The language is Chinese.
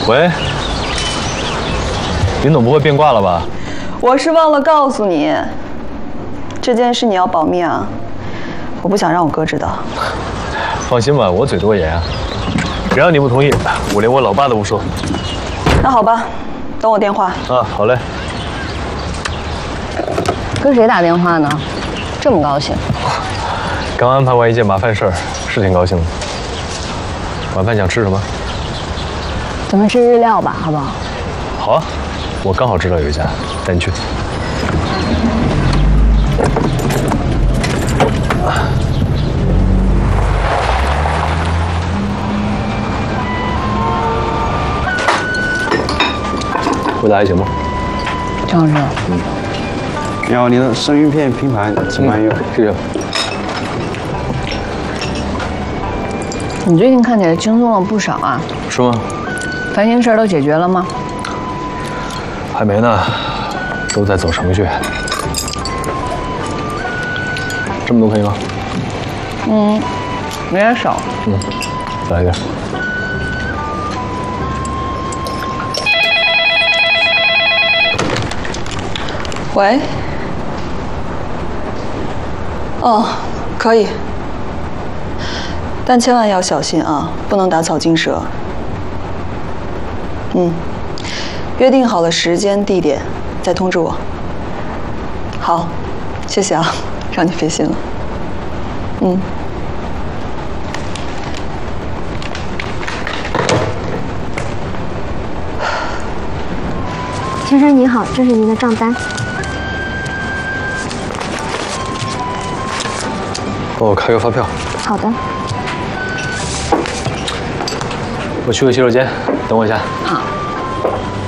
喂，林总不会变卦了吧？ 我是忘了告诉你，这件事你要保密啊，我不想让我哥知道。 放心吧，我嘴多严啊，只要你不同意，我连我老爸都不说。 那好吧，等我电话。 啊，好嘞。 跟谁打电话呢？这么高兴？ 刚安排完一件麻烦事儿，是挺高兴的。晚饭想吃什么？ 咱们吃日料吧，好不好？ 好啊，我刚好知道有一家，带你去。味道还行吗？ 挺好吃的。 你好，你的生鱼片拼盘请慢用。 谢谢。 你最近看起来轻松了不少啊。 是吗？ 烦心事儿都解决了吗？ 还没呢，都在走程序。这么多可以吗？ 有点少。 再来一点。 喂。哦，可以。但千万要小心啊，不能打草惊蛇。约定好了时间地点，再通知我。好，谢谢啊，让你费心了。 先生您好，这是您的账单。 帮我开个发票。 好的。 我去个洗手间，等我一下。 好。